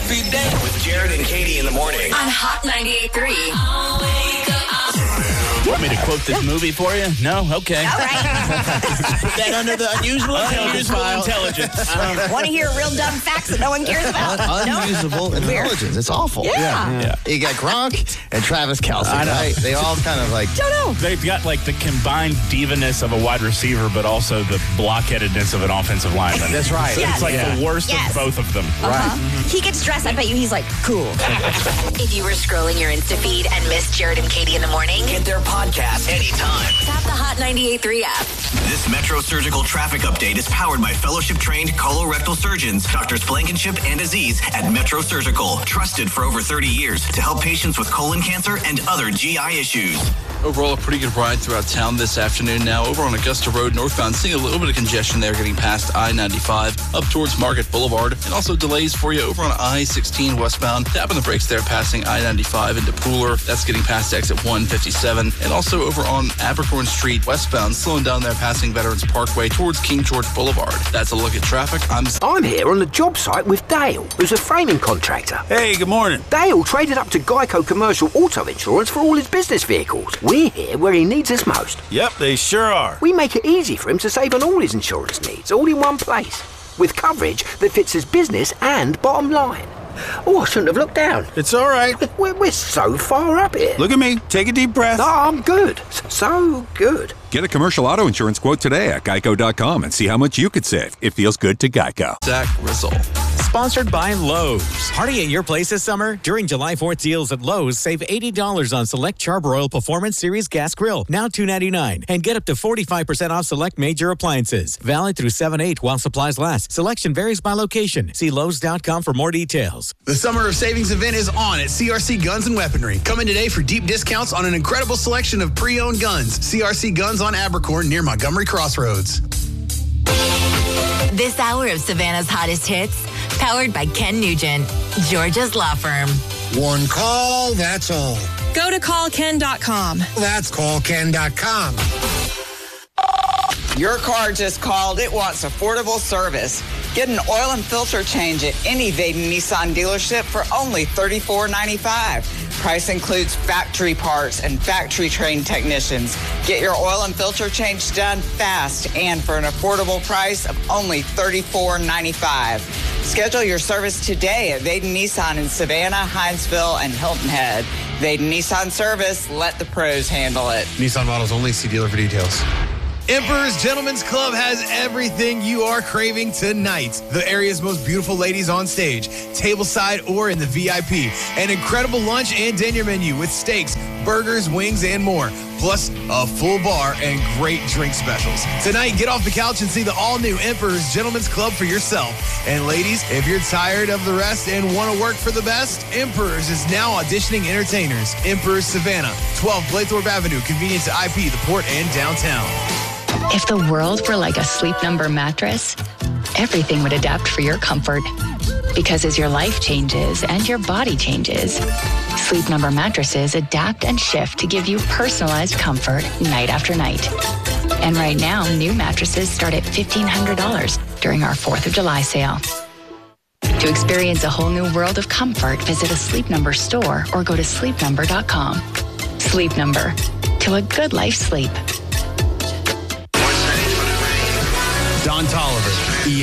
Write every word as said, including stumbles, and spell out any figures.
feed day with Jared and Katie in the morning. On Hot ninety-eight point three. Want me to quote this movie for you? No? Okay. All right. Put that under the unusual intelligence. Unusual intelligence. Want to hear real dumb facts that no one cares about? Unusable intelligence. It's awful. Yeah. Yeah. yeah. You got Gronk and Travis Kelce, I know. right? They all kind of like... Don't know. They've got like the combined divaness of a wide receiver, but also the blockheadedness of an offensive lineman. That's right. So Yes. it's like Yeah. the worst Yes. of both of them. Uh-huh. He gets dressed. I bet you he's like, cool. If you were scrolling your Insta feed and missed Jared and Katie in the morning, Get their podcast anytime. tap the Hot ninety-eight point three app. This Metro Surgical traffic update is powered by fellowship-trained colorectal surgeons, Doctors Blankenship and Aziz at Metro Surgical, trusted for over thirty years to help patients with colon cancer and other G I issues. Overall, a pretty good ride throughout town this afternoon. Now, over on Augusta Road northbound, seeing a little bit of congestion there getting past I ninety-five up towards Market Boulevard. And also delays for you over on I sixteen westbound. Tapping the brakes there passing I ninety-five into Pooler. That's getting past exit one fifty-seven. And also over on Abercorn Street westbound, slowing down there passing Veterans Parkway towards King George Boulevard. That's a look at traffic. I'm... I'm here on the job site with Dale, who's a framing contractor. Hey, good morning. Dale traded up to Geico Commercial Auto Insurance for all his business vehicles. We're here where he needs us most. Yep, they sure are. We make it easy for him to save on all his insurance needs, all in one place, with coverage that fits his business and bottom line. Oh, I shouldn't have looked down. It's all right. We're, we're so far up here. Look at me. Take a deep breath. No, I'm good. So good. Get a commercial auto insurance quote today at geico dot com and see how much you could save. It feels good to Geico. Zach Rizzo. Sponsored by Lowe's. Party at your place this summer? During July fourth deals at Lowe's, save eighty dollars on select Charbroil Performance Series gas grill, now two ninety-nine, and get up to forty-five percent off select major appliances. Valid through seven eight while supplies last. Selection varies by location. See Lowe's dot com for more details. The Summer of Savings event is on at C R C Guns and Weaponry. Come in today for deep discounts on an incredible selection of pre-owned guns. C R C Guns on Abercorn near Montgomery Crossroads. This hour of Savannah's hottest hits, powered by Ken Nugent, Georgia's law firm. One call, that's all. Go to call ken dot com. That's call ken dot com. Your car just called. It wants affordable service. Get an oil and filter change at any Vaden Nissan dealership for only thirty-four ninety-five. Price includes factory parts and factory-trained technicians. Get your oil and filter change done fast and for an affordable price of only thirty-four ninety-five. Schedule your service today at Vaden Nissan in Savannah, Hinesville, and Hilton Head. Vaden Nissan Service, let the pros handle it. Nissan models only. See dealer for details. Emperor's Gentlemen's Club has everything you are craving tonight. The area's most beautiful ladies on stage, tableside or in the V I P. An incredible lunch and dinner menu with steaks, burgers, wings, and more. Plus a full bar and great drink specials. Tonight, get off the couch and see the all-new Emperor's Gentlemen's Club for yourself. And ladies, if you're tired of the rest and want to work for the best, Emperor's is now auditioning entertainers. Emperor's Savannah, twelve Blaythorpe Avenue, convenient to I P, the Port, and downtown. If the world were like a Sleep Number mattress, everything would adapt for your comfort. Because as your life changes and your body changes, Sleep Number mattresses adapt and shift to give you personalized comfort night after night. And right now, new mattresses start at fifteen hundred dollars during our fourth of July sale. To experience a whole new world of comfort, visit a Sleep Number store or go to sleep number dot com. Sleep Number. To a good life sleep. Don Tolliver.